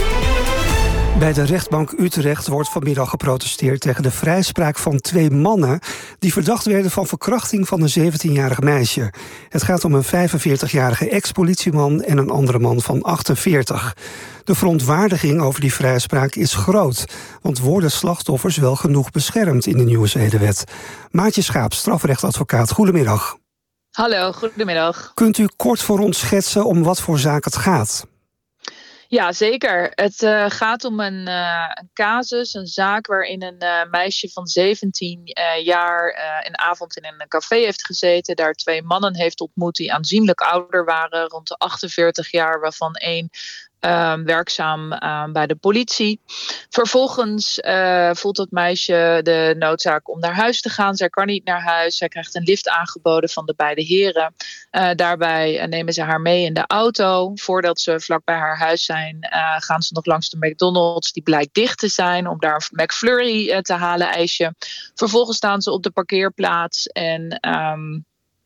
Bij de rechtbank Utrecht wordt vanmiddag geprotesteerd tegen de vrijspraak van twee mannen die verdacht werden van verkrachting van een zeventienjarig meisje. Het gaat om een vijfenveertigjarige ex-politieman en een andere man van achtenveertig. De verontwaardiging over die vrijspraak is groot, want worden slachtoffers wel genoeg beschermd in de nieuwe zedenwet? Maartje Schaap, strafrechtadvocaat, goedemiddag. Hallo, goedemiddag. Kunt u kort voor ons schetsen om wat voor zaak het gaat? Ja, zeker. Het uh, gaat om een, uh, een casus, een zaak waarin een uh, meisje van zeventien uh, jaar uh, een avond in een café heeft gezeten. Daar twee mannen heeft ontmoet die aanzienlijk ouder waren, rond de achtenveertig jaar, waarvan één Uh, werkzaam uh, bij de politie. Vervolgens uh, voelt het meisje de noodzaak om naar huis te gaan. Zij kan niet naar huis. Zij krijgt een lift aangeboden van de beide heren. Uh, daarbij uh, nemen ze haar mee in de auto. Voordat ze vlak bij haar huis zijn, uh, gaan ze nog langs de McDonald's. Die blijkt dicht te zijn om daar een McFlurry uh, te halen, ijsje. Vervolgens staan ze op de parkeerplaats en Um,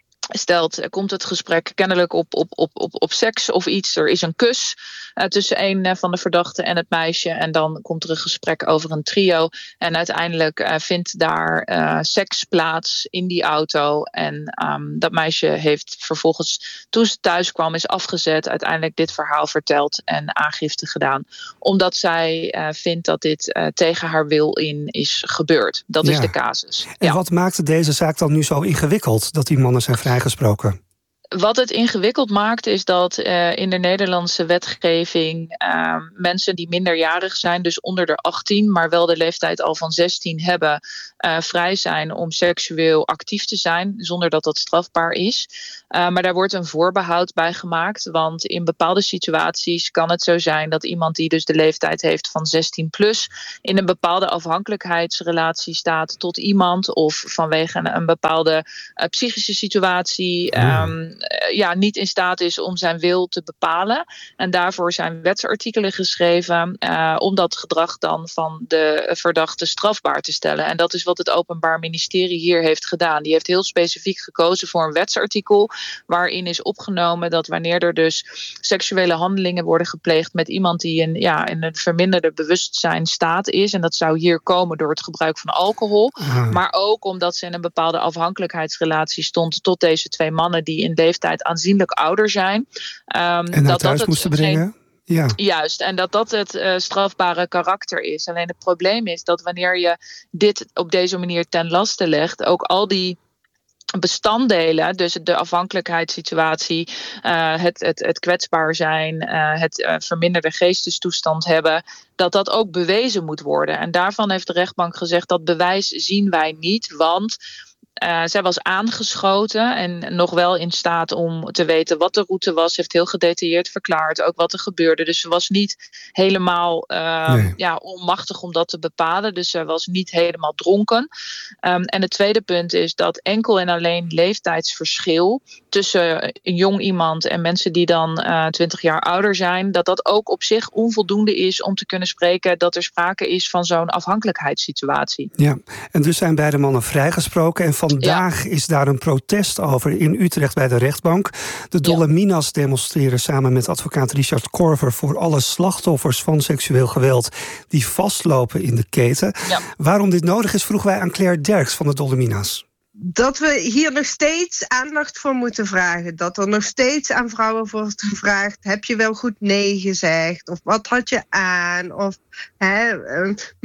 Stelt, komt het gesprek kennelijk op, op, op, op, op seks of iets. Er is een kus uh, tussen een uh, van de verdachten en het meisje. En dan komt er een gesprek over een trio. En uiteindelijk uh, vindt daar uh, seks plaats in die auto. En um, dat meisje heeft vervolgens, toen ze thuis kwam, is afgezet. Uiteindelijk dit verhaal verteld en aangifte gedaan. Omdat zij uh, vindt dat dit uh, tegen haar wil in is gebeurd. Dat ja. is de casus. En ja. wat maakte deze zaak dan nu zo ingewikkeld? Dat die mannen zijn vrijgesproken? Wat het ingewikkeld maakt is dat uh, in de Nederlandse wetgeving uh, mensen die minderjarig zijn, dus onder de achttien, maar wel de leeftijd al van zestien hebben, uh, vrij zijn om seksueel actief te zijn, zonder dat dat strafbaar is. Uh, maar daar wordt een voorbehoud bij gemaakt, want in bepaalde situaties kan het zo zijn dat iemand die dus de leeftijd heeft van zestien plus in een bepaalde afhankelijkheidsrelatie staat tot iemand of vanwege een, een bepaalde uh, psychische situatie um, ja, niet in staat is om zijn wil te bepalen. En daarvoor zijn wetsartikelen geschreven uh, om dat gedrag dan van de verdachte strafbaar te stellen. En dat is wat het Openbaar Ministerie hier heeft gedaan. Die heeft heel specifiek gekozen voor een wetsartikel waarin is opgenomen dat wanneer er dus seksuele handelingen worden gepleegd met iemand die in, ja, in een verminderde bewustzijnstaat is, en dat zou hier komen door het gebruik van alcohol, ah. maar ook omdat ze in een bepaalde afhankelijkheidsrelatie stond tot deze twee mannen die in leeftijd aanzienlijk ouder zijn. Um, en naar dat thuis dat moesten geen, brengen? Ja. Juist, en dat dat het uh, strafbare karakter is. Alleen het probleem is dat wanneer je dit op deze manier ten laste legt, ook al die bestanddelen, dus de afhankelijkheidssituatie, uh, het, het, het kwetsbaar zijn, uh, het uh, verminderde geestestoestand hebben, dat dat ook bewezen moet worden. En daarvan heeft de rechtbank gezegd dat bewijs zien wij niet, want Uh, zij was aangeschoten en nog wel in staat om te weten wat de route was. Ze heeft heel gedetailleerd verklaard, ook wat er gebeurde. Dus ze was niet helemaal uh, nee. ja, onmachtig om dat te bepalen. Dus ze was niet helemaal dronken. Um, en het tweede punt is dat enkel en alleen leeftijdsverschil tussen een jong iemand en mensen die dan uh, twintig jaar ouder zijn, dat dat ook op zich onvoldoende is om te kunnen spreken dat er sprake is van zo'n afhankelijkheidssituatie. Ja, en dus zijn beide mannen vrijgesproken en vandaag ja. is daar een protest over in Utrecht bij de rechtbank. De Dolominas demonstreren samen met advocaat Richard Korver voor alle slachtoffers van seksueel geweld die vastlopen in de keten. Ja. Waarom dit nodig is, vroegen wij aan Claire Derks van de Dolominas. Dat we hier nog steeds aandacht voor moeten vragen. Dat er nog steeds aan vrouwen wordt gevraagd, heb je wel goed nee gezegd? Of wat had je aan? Of hè,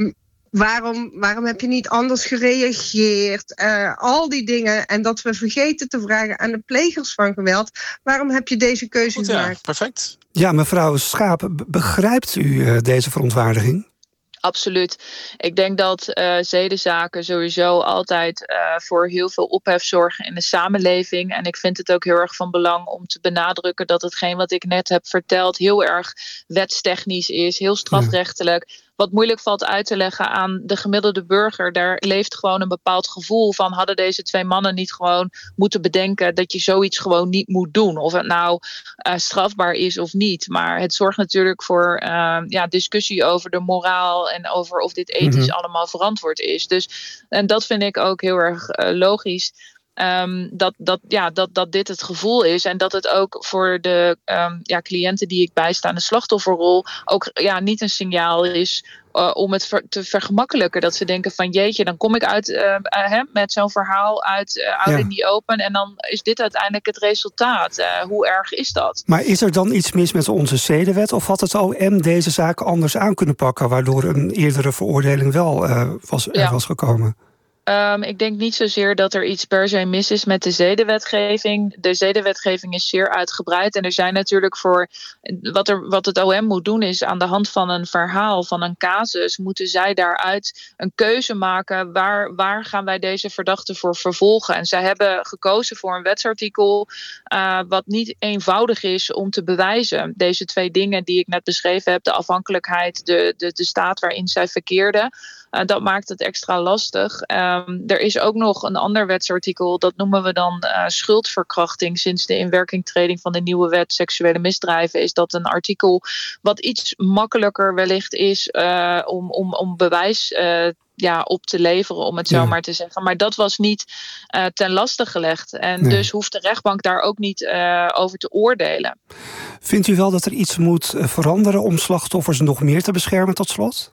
Waarom, waarom heb je niet anders gereageerd? Uh, al die dingen. En dat we vergeten te vragen aan de plegers van geweld. Waarom heb je deze keuze Goed, gemaakt? Ja, perfect. Ja, mevrouw Schaap, begrijpt u uh, deze verontwaardiging? Absoluut. Ik denk dat uh, zedenzaken sowieso altijd uh, voor heel veel ophef zorgen in de samenleving. En ik vind het ook heel erg van belang om te benadrukken dat hetgeen wat ik net heb verteld heel erg wetstechnisch is, heel strafrechtelijk. Ja. Wat moeilijk valt uit te leggen aan de gemiddelde burger. Daar leeft gewoon een bepaald gevoel van, hadden deze twee mannen niet gewoon moeten bedenken dat je zoiets gewoon niet moet doen. Of het nou uh, strafbaar is of niet. Maar het zorgt natuurlijk voor uh, ja, discussie over de moraal en over of dit ethisch mm-hmm. allemaal verantwoord is. Dus en dat vind ik ook heel erg uh, logisch. Um, dat, dat, ja, dat, dat dit het gevoel is. En dat het ook voor de um, ja, cliënten die ik bijsta in de slachtofferrol ook ja, niet een signaal is uh, om het ver, te vergemakkelijken. Dat ze denken van jeetje, dan kom ik uit uh, uh, met zo'n verhaal uit uh, out ja. in the open. En dan is dit uiteindelijk het resultaat. Uh, hoe erg is dat? Maar is er dan iets mis met onze zedenwet? Of had het O M deze zaak anders aan kunnen pakken, waardoor een eerdere veroordeling wel uh, was, ja. er was gekomen? Um, ik denk niet zozeer dat er iets per se mis is met de zedenwetgeving. De zedenwetgeving is zeer uitgebreid. En er zijn natuurlijk voor wat, er, wat het O M moet doen is aan de hand van een verhaal, van een casus, moeten zij daaruit een keuze maken. Waar, waar gaan wij deze verdachten voor vervolgen? En zij hebben gekozen voor een wetsartikel uh, wat niet eenvoudig is om te bewijzen. Deze twee dingen die ik net beschreven heb, de afhankelijkheid, de, de, de staat waarin zij verkeerden. Uh, dat maakt het extra lastig. Um, er is ook nog een ander wetsartikel, dat noemen we dan uh, schuldverkrachting. Sinds de inwerkingtreding van de nieuwe wet seksuele misdrijven is dat een artikel wat iets makkelijker wellicht is uh, om, om, om bewijs uh, ja, op te leveren, om het zo ja. maar te zeggen. Maar dat was niet uh, ten laste gelegd. En nee. dus hoeft de rechtbank daar ook niet uh, over te oordelen. Vindt u wel dat er iets moet veranderen om slachtoffers nog meer te beschermen tot slot?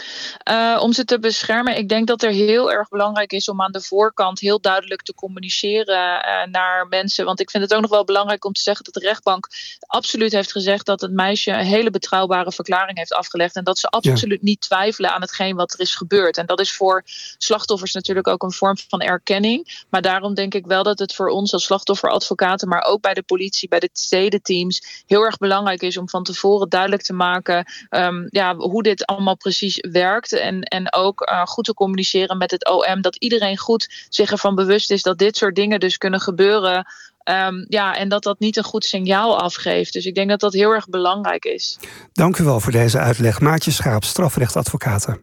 Uh, om ze te beschermen, ik denk dat er heel erg belangrijk is om aan de voorkant heel duidelijk te communiceren uh, naar mensen. Want ik vind het ook nog wel belangrijk om te zeggen dat de rechtbank absoluut heeft gezegd dat het meisje een hele betrouwbare verklaring heeft afgelegd. En dat ze absoluut ja. niet twijfelen aan hetgeen wat er is gebeurd. En dat is voor slachtoffers natuurlijk ook een vorm van erkenning. Maar daarom denk ik wel dat het voor ons als slachtofferadvocaten, maar ook bij de politie, bij de zedenteams, heel erg belangrijk is om van tevoren duidelijk te maken um, ja, hoe dit allemaal precies werkt. En, en ook uh, goed te communiceren met het O M. Dat iedereen goed zich ervan bewust is dat dit soort dingen dus kunnen gebeuren. Um, ja, en dat dat niet een goed signaal afgeeft. Dus ik denk dat dat heel erg belangrijk is. Dank u wel voor deze uitleg. Maartje Schaap, strafrechtadvocaten.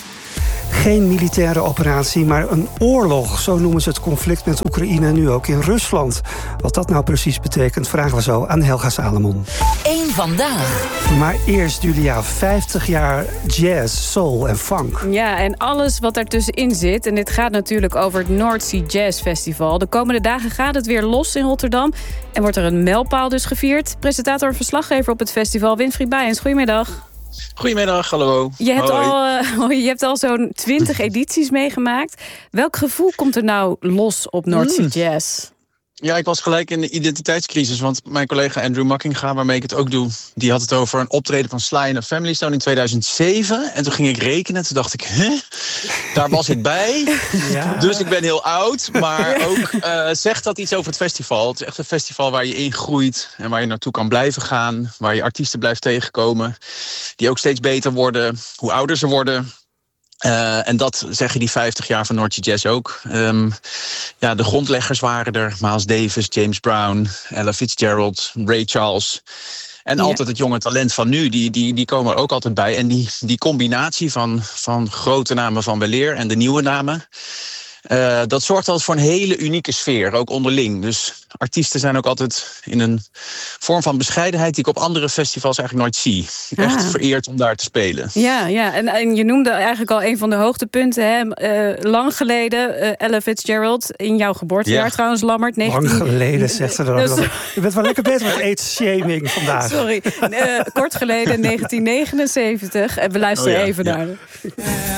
Geen militaire operatie, maar een oorlog. Zo noemen ze het conflict met Oekraïne en nu ook in Rusland. Wat dat nou precies betekent, vragen we zo aan Helga Salomon. Eén vandaag. Maar eerst, Julia, vijftig jaar jazz, soul en funk. Ja, en alles wat ertussenin zit. En dit gaat natuurlijk over het North Sea Jazz Festival. De komende dagen gaat het weer los in Rotterdam. En wordt er een mijlpaal dus gevierd. Presentator en verslaggever op het festival, Winfried Bijens. Goedemiddag. Goedemiddag, hallo. Je hebt Hoi. al, uh, je hebt al zo'n twintig edities meegemaakt. Welk gevoel komt er nou los op North Sea Jazz? Ja, ik was gelijk in de identiteitscrisis. Want mijn collega Andrew Mackinga, waarmee ik het ook doe, die had het over een optreden van Sly and the Family Stone in tweeduizend zeven. En toen ging ik rekenen. Toen dacht ik, hè? Daar was ik bij. Ja. Dus ik ben heel oud. Maar ook uh, zegt dat iets over het festival. Het is echt een festival waar je in groeit en waar je naartoe kan blijven gaan. Waar je artiesten blijft tegenkomen. Die ook steeds beter worden, hoe ouder ze worden. Uh, en dat zeggen die vijftig jaar van North Sea Jazz ook. Um, ja, de grondleggers waren er. Miles Davis, James Brown, Ella Fitzgerald, Ray Charles. En ja. altijd het jonge talent van nu, die, die, die komen er ook altijd bij. En die, die combinatie van, van grote namen van weleer en de nieuwe namen, Uh, dat zorgt altijd voor een hele unieke sfeer, ook onderling. Dus artiesten zijn ook altijd in een vorm van bescheidenheid die ik op andere festivals eigenlijk nooit zie. Echt ah. vereerd om daar te spelen. Ja, ja. En, en je noemde eigenlijk al een van de hoogtepunten. Hè? Uh, lang geleden, uh, Ella Fitzgerald, in jouw geboortejaar ja. trouwens, Lammert. negentien... Lang geleden, zegt ze dan. Dus... Je bent wel lekker bezig met age-shaming vandaag. Sorry. Uh, kort geleden, negentien negenenzeventig. En we luisteren oh ja, even ja. naar...